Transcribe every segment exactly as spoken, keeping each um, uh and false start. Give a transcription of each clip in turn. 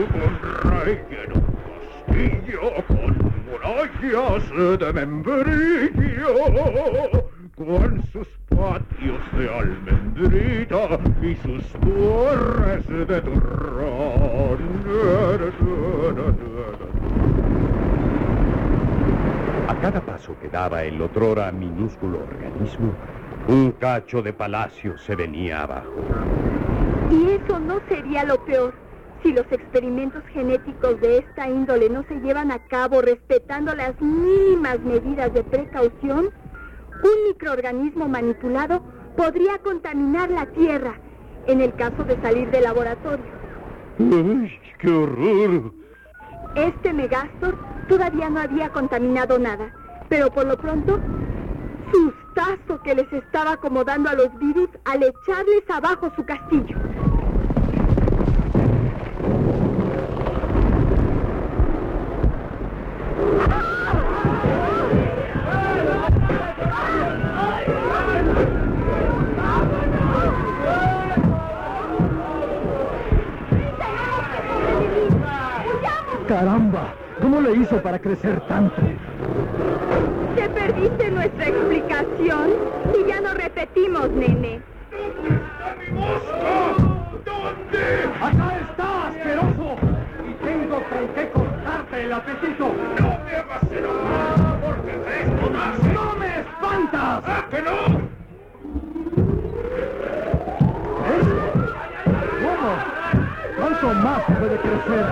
con relleno, castillo con murallas de membrillo, con sus patios de almendrita y sus torres de turrón. A cada paso que daba el otrora minúsculo organismo, un cacho de palacio se venía abajo. Y eso no sería lo peor. Si los experimentos genéticos de esta índole no se llevan a cabo respetando las mínimas medidas de precaución, un microorganismo manipulado podría contaminar la Tierra, en el caso de salir del laboratorio. ¡Ay, qué horror! Este Megastor todavía no había contaminado nada, pero por lo pronto, sustazo que les estaba acomodando a los virus al echarles abajo su castillo. ¡Caramba! ¿Cómo le hizo para crecer tanto? Te perdiste nuestra explicación y ya no repetimos, nene. ¿Dónde está mi mosca? ¿Dónde? ¡Acá está, asqueroso! Y tengo con qué cortarte el apetito. ¡No me hagas enojar, porque de esto nace! ¡No me espantas! ¡Ah, que no! ¿Eh? ¿Cómo? ¿Cuánto más puede crecer?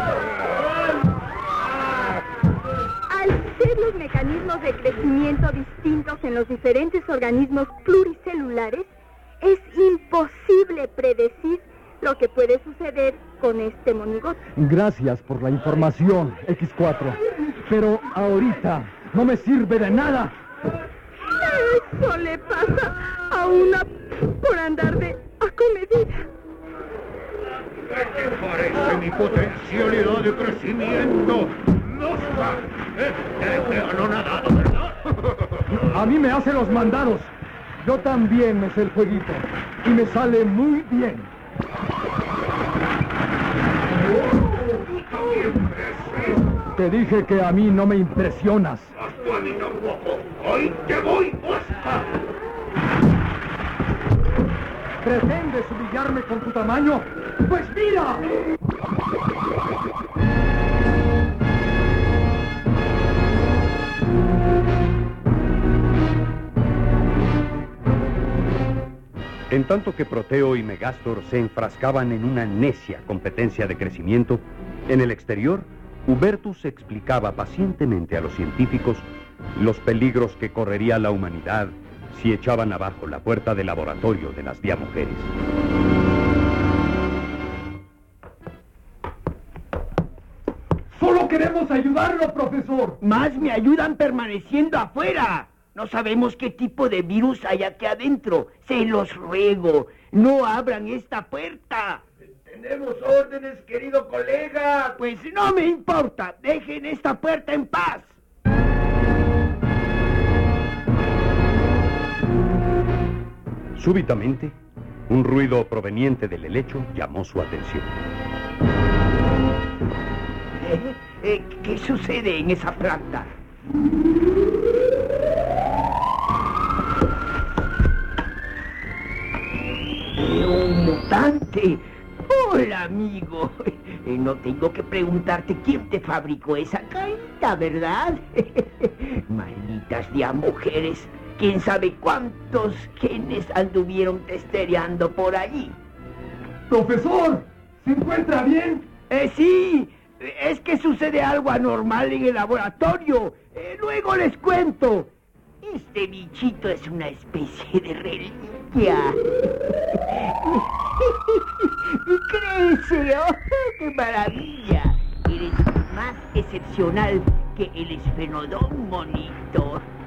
Al ser los mecanismos de crecimiento distintos en los diferentes organismos pluricelulares, es imposible predecir lo que puede suceder con este monigote. Gracias por la información, equis cuatro. Pero ahorita no me sirve de nada. Eso le pasa a una por andar de acomedida. ¿Qué te parece mi potencialidad de crecimiento? ¡Mosca! ¿Eh? Te he anonadado, ¿verdad? A mí me hace los mandados. Yo también me sé el jueguito. Y me sale muy bien. Te dije que a mí no me impresionas. Hasta a mí tampoco. ¡Hoy te voy, mosca! ¿Pretendes humillarme con tu tamaño? ¡Pues mira! En tanto que Proteo y Megastor se enfrascaban en una necia competencia de crecimiento, en el exterior, Hubertus explicaba pacientemente a los científicos los peligros que correría la humanidad si echaban abajo la puerta del laboratorio de las Diamujeres. ¡Solo queremos ayudarlo, profesor! Más me ayudan permaneciendo afuera. No sabemos qué tipo de virus hay aquí adentro. Se los ruego, no abran esta puerta. Tenemos órdenes, querido colega. Pues no me importa, dejen esta puerta en paz. Súbitamente, un ruido proveniente del helecho llamó su atención. ¿Eh? Eh, ¿Qué sucede en esa planta? ¡Un mutante! Hola, amigo. No tengo que preguntarte quién te fabricó esa carita, ¿verdad? Malditas Diamujeres. ¿Quién sabe cuántos genes anduvieron testereando por allí? ¡Profesor! ¿Se encuentra bien? Eh, sí. Es que sucede algo anormal en el laboratorio. Eh, luego les cuento. Este bichito es una especie de reliquia. Y crece, ¡oh, qué maravilla! Eres más excepcional que el esfenodón, monito.